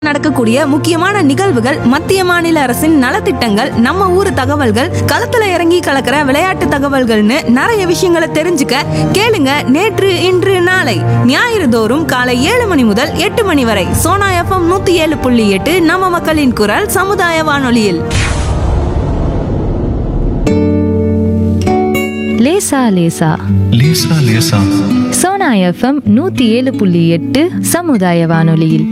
நடக்கக்கூடிய முக்கியமான நிகழ்வுகள், மத்திய மாநில அரசின் நலத்திட்டங்கள், நம்ம ஊர் தகவல்கள், களத்துல இறங்கி கலக்கிற விளையாட்டு தகவல்கள்னு நிறைய விஷயங்களை தெரிஞ்சுக்க கேளுங்க நேற்று இன்று நாளை ஞாயிறு தோறும் காலை 7 மணி முதல் 8 மணி வரை சோனா FM 107.8 நம்ம மக்களின் குரல் சமுதாய வானொலியில். லேசா லேசா லேசா லேசா சோனா FM 107.8 சமுதாய வானொலியில்.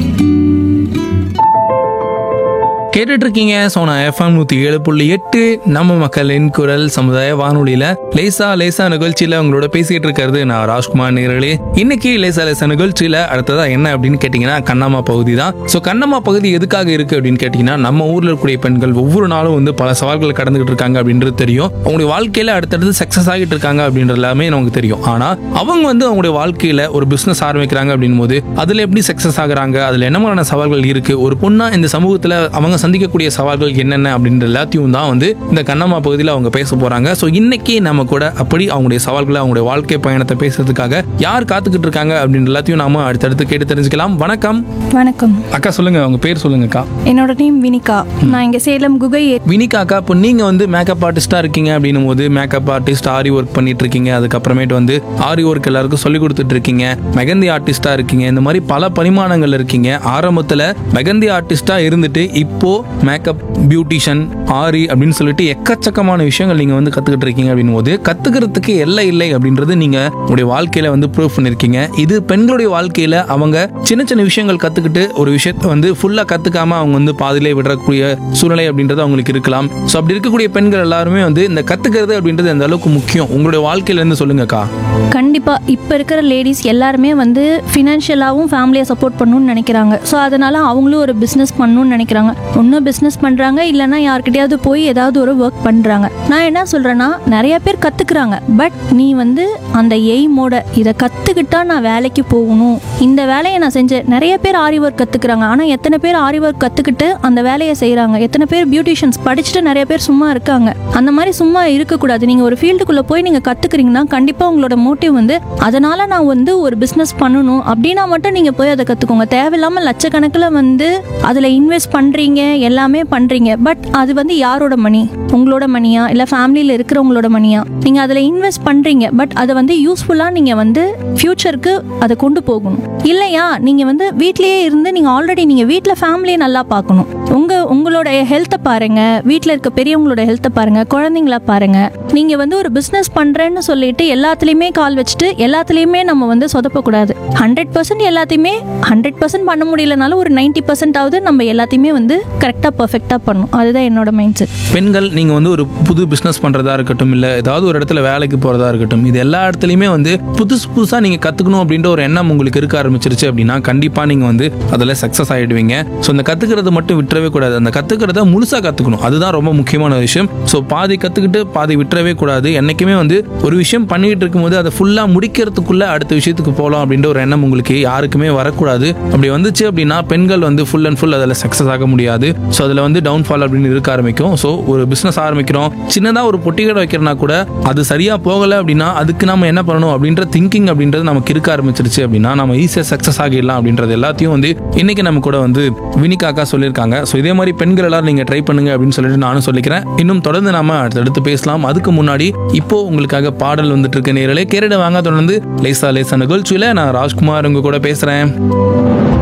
கேட்டுட்டு இருக்கீங்க சோனா FM 107.8 நம்ம மக்களின் குரல் சமுதாய வானொலியில லேசா லேசா நிகழ்ச்சியில உங்களோட பேசிட்டு இருக்கிறது நான் ராஜ்குமார் நேர்களே. இன்னைக்கு லேசா லேசா நிகழ்ச்சியில அடுத்ததா என்ன அப்படின்னு கேட்டீங்கன்னா கண்ணம்மா பகுதி தான். ஸோ கண்ணம்மா பகுதி எதுக்காக இருக்கு அப்படின்னு கேட்டீங்கன்னா, நம்ம ஊர்ல இருக்கக்கூடிய பெண்கள் ஒவ்வொரு நாளும் வந்து பல சவால்கள் கடந்துகிட்டு இருக்காங்க அப்படின்றது தெரியும். அவங்களுடைய வாழ்க்கையில அடுத்தடுத்து சக்சஸ் ஆகிட்டு இருக்காங்க அப்படின்றது எல்லாமே நமக்கு தெரியும். ஆனா அவங்க வந்து அவங்களுடைய வாழ்க்கையில ஒரு பிசினஸ் ஆரம்பிக்கிறாங்க அப்படின் போது அதுல எப்படி சக்சஸ் ஆகுறாங்க, அதுல என்ன மாதிரியான சவால்கள் இருக்கு, ஒரு பொண்ணா இந்த சமூகத்துல அவங்க சந்திக்கக்கூடிய சவால்கள் என்னென்ன அப்படின்ற எல்லாத்தையும் தான் வந்து இந்த கண்ணம்மா பகுதியில் அவங்க பேச போறாங்க. ஸோ இன்னைக்கு நம்ம கூட அப்படி அவங்களுடைய சவால்களை, அவங்களுடைய வாழ்க்கை பயணத்தை பேசுறதுக்காக யார் காத்துக்கிட்டு இருக்காங்க அப்படின்ற எல்லாத்தையும் நாம அடுத்தடுத்து கேட்டு தெரிஞ்சுக்கலாம். வணக்கம். வணக்கம் அக்கா, சொல்லுங்க உங்க பேர் சொல்லுங்க அக்கா. என்னோட நேம் வினிகா. நான் இங்க சேலம் குகை. வினிகா அக்கா, இப்போ நீங்க வந்து மேக்கப் ஆர்டிஸ்டா இருக்கீங்க அப்படின்னும் போது மேக்கப் ஆர்டிஸ்ட், ஆரி ஒர்க் பண்ணிட்டு இருக்கீங்க, அதுக்கப்புறமேட்டு வந்து ஆரி ஒர்க் எல்லாருக்கும் சொல்லி கொடுத்துட்டு இருக்கீங்க, மெகந்தி ஆர்டிஸ்டா இருக்கீங்க, இந்த மாதிரி பல பரிமாணங்கள் இருக்கீங்க. ஆரம்பத்துல மெகந்தி ஆர்டிஸ்டா இருந்துட்டு இப்போ மேக்கப், பியூட்டிஷியன், ஆரி அப்படின்னு சொல்லிட்டு எக்கச்சக்கமான விஷயங்கள் நீங்க வந்து கத்துக்கிட்டு இருக்கீங்க அப்படின் போது கத்துக்கிறதுக்கு எல்லை இல்லை அப்படின்றது நீங்க உங்களுடைய வாழ்க்கையில வந்து ப்ரூவ் பண்ணிருக்கீங்க. இது பெண்களுடைய வாழ்க்கையில அவங்க சின்ன சின்ன விஷயங்கள் கத்துக்கிட்டு ஒரு விஷயத்தை வந்து ஃபுல்லா கத்துக்காம அவங்க வந்து பாதியிலே விடக்கூடிய சூழ்நிலை அப்படின்றது அவங்களுக்கு இருக்கலாம். ஸோ அப்படி இருக்கக்கூடிய பெண்கள் எல்லாருமே வந்து இந்த கத்துக்கிறது அப்படின்றது எந்த அளவுக்கு முக்கியம் உங்களுடைய வாழ்க்கையில இருந்து சொல்லுங்கக்கா. கண்டிப்பா இப்ப இருக்கிற லேடிஸ் எல்லாருமே வந்து ஃபினான்ஷியலாவும் ஃபேமிலியை சப்போர்ட் பண்ணணும்னு நினைக்கிறாங்க. ஸோ அதனால அவங்களும் ஒரு பிஸ்னஸ் பண்ணணும்னு நினைக்கிறாங்க. ஒன்றும் பிஸ்னஸ் பண்றாங்க, இல்லைன்னா யார்கிட்டயாவது போய் ஏதாவது ஒரு ஒர்க் பண்றாங்க. நான் என்ன சொல்றேன்னா, நிறைய பேர் கத்துக்கிறாங்க. பட் நீ வந்து அந்த எய்மோட இதை கத்துக்கிட்டா நான் வேலைக்கு போகணும், இந்த வேலையை நான் செஞ்சேன். நிறைய பேர் ஆரி ஒர்க் கத்துக்கிறாங்க. ஆனா எத்தனை பேர் ஆரி ஒர்க் கத்துக்கிட்டு அந்த வேலையை செய்யறாங்க? எத்தனை பேர் பியூட்டிஷியன்ஸ் படிச்சுட்டு நிறைய பேர் சும்மா இருக்காங்க? அந்த மாதிரி சும்மா இருக்கக்கூடாது. நீங்க ஒரு ஃபீல்டுக்குள்ள போய் நீங்க கத்துக்கிறீங்கன்னா கண்டிப்பா உங்களோட மோட்டிவ் வந்து அதனால நான் வந்து ஒரு பிசினஸ் பண்ணணும் அப்படின்னா மட்டும் நீங்க போய் அதை கத்துக்கோங்க. தேவையில்லாம லட்சக்கணக்கில் வந்து அதுல இன்வெஸ்ட் பண்றீங்க, எல்லாமே பண்றீங்க. பட் அது வந்து யாரோட மணி? உங்களோட மணியா, இல்ல ஃபேமிலியில இருக்கிறவங்களோட மணியா? நீங்க அதுல இன்வெஸ்ட் பண்றீங்க, பட் அதை வந்து யூஸ்ஃபுல்லா நீங்க வந்து ஃபியூச்சருக்கு அதை கொண்டு போகணும். இல்லையா நீங்க வந்து வீட்லயே இருந்து நீங்க ஆல்ரெடி நீங்க வீட்டில் ஃபேமிலியை நல்லா பார்க்கணும். உங்களோட ஹெல்த்தை பாருங்க, வீட்டில் இருக்க பெரியவங்களோட ஹெல்த்தை பாருங்க, குழந்தைங்கள பாருங்க. நீங்க வந்து ஒரு பிசினஸ் பண்றேன்னு சொல்லிட்டு எல்லாத்துலயுமே கால் வச்சுட்டு எல்லாத்துலயுமே நம்ம வந்து சொதப்பக்கூடாது. 100% எல்லாத்தையுமே 100% பண்ண முடியலனாலும் ஒரு 90% நம்ம எல்லாத்தையுமே வந்து கரெக்டா பெர்ஃபெக்ட்டா பண்ணணும். அதுதான் என்னோட மைண்ட் செட். பெண்கள் நீங்க வந்து ஒரு புது பிசினஸ் பண்றதா இருக்கட்டும், இல்ல ஏதாவது ஒரு இடத்துல வேலைக்கு போறதா இருக்கட்டும், இது எல்லா இடத்துலயுமே வந்து புதுசா நீங்க கத்துக்கணும் அப்படின்ற ஒரு எண்ணம் உங்களுக்கு இருக்க ஆரம்பிச்சிருச்சு அப்படின்னா கண்டிப்பா நீங்க வந்து அதுல சக்சஸ் ஆயிடுவீங்க. ஸோ அந்த கத்துக்கிறது மட்டும் விட்டுறவே கூடாது. அந்த கத்துக்கிறத முழுசா கத்துக்கணும், அதுதான் ரொம்ப முக்கியமான விஷயம். ஸோ பாதி கத்துக்கிட்டு பாதி விட்டுறவே கூடாது. என்னைக்குமே வந்து ஒரு விஷயம் பண்ணிட்டு இருக்கும்போது அதை ஃபுல்லா முடிக்கிறதுக்குள்ள அடுத்த விஷயத்துக்கு போகலாம் அப்படின்ற ஒரு எண்ணம் உங்களுக்கு யாருக்குமே வரக்கூடாது. அப்படி வந்துச்சு அப்படின்னா பெண்கள் வந்து ஃபுல் அண்ட் ஃபுல் அதில் சக்சஸ் ஆக முடியாது. ஸோ அதில் வந்து டவுன்ஃபால் அப்படின்னு இருக்க ஆரம்பிக்கும். ஸோ ஒரு பிஸ்னஸ் ஆரம்பிக்கிறோம், சின்னதாக ஒரு பொட்டி கடை வைக்கிறனா கூட அது சரியா போகலை அப்படின்னா அதுக்கு நம்ம என்ன பண்ணணும் அப்படின்ற திங்கிங் அப்படின்றது நமக்கு இருக்க ஆரம்பிச்சிருச்சு அப்படின்னா நம்ம ஈஸியாக சக்சஸ் ஆகிடலாம் அப்படின்றது எல்லாத்தையும் வந்து இன்னைக்கு நம்ம கூட வந்து வினிகாக்கா சொல்லியிருக்காங்க. ஸோ இதே மாதிரி பெண்கள் எல்லாரும் நீங்க ட்ரை பண்ணுங்க அப்படின்னு சொல்லிட்டு நானும் சொல்லிக்கிறேன். இன்னும் தொடர்ந்து நாம அடுத்தடுத்து பேசலாம். அதுக்கு முன்னாடி இப்போ உங்களுக்காக பாடல் வந்துட்டு இருக்க நேரலே கேரட வாங்க. தொடர்ந்து லேசா லேசா நிகழ்ச்சியில நான் ராஜ்குமார் உங்க கூட பேசுறேன்.